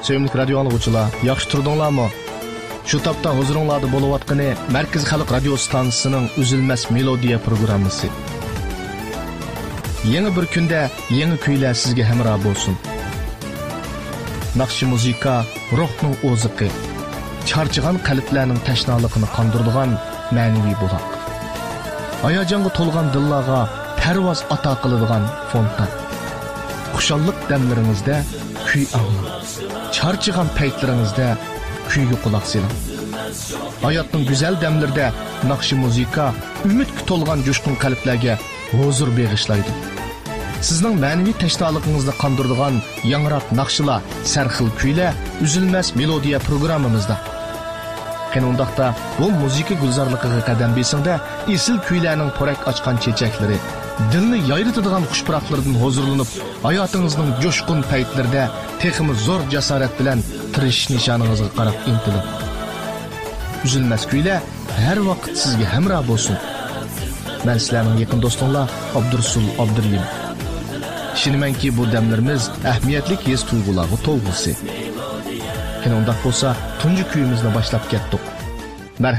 Sevimli radio anlıqçılar, yaxşı turdinglarmi? Şu tapda huzuringlarda bo'layotgani Markaz Xalq radio stansiyasining Uzilmas melodiya programmasi. Yangi bir kunda yangi kuylar sizga hamroh bo'lsin. Naqshi muzika ruhning o'ziqi, charchigan qalblarning tashnaligini qondiradigan ma'naviy buloq. Hayajonga to'lgan dillarga parvoz ato qiladigan fontan. Xushallik damlaringizda kuy anglang. Charchigan paytlaringizda kuyga quloq soling. Hayotning go'zal damlarida naqshi muzika umidga to'lgan jo'shqin qalblarga huzur bag'ishlaydi. Sizning ma'naviy tashnoligingizni qondiradigan yangroq naqshlar, sarxil kuylar Uzilmas melodiya programmamizda. Qanundaqda bu muzika gulzorligiga qadam besingda esil kuylarning porak ochgan chechaklari, dilni yayritadigan xushpuroqlardan huzurlanib, hayotingizning jo'shqin paytlarida texmi zo'r jasorat bilan tirishish nishoningizga qarab intiling. Uzilmas kuylar har vaqt sizga hamroh bo'lsin. Men sizlarning yaqin do'stinglar Abdursul Abdurlim. Ishonimanki bu damlarimiz ahamiyatli his tuyg'ularga to'lg'isi. Qanday bo'lsa, tunji kuyimizni boshlab ketdik.